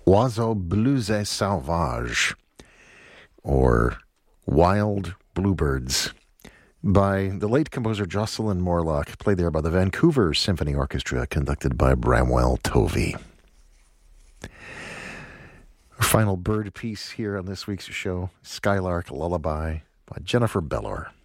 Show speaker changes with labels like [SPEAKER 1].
[SPEAKER 1] Oiseaux Bleus et Sauvages, or Wild Bluebirds, by the late composer Jocelyn Morlock, played there by the Vancouver Symphony Orchestra, conducted by Bramwell Tovey. Our final bird piece here on this week's show, Skylark Lullaby by Jennifer Bellor.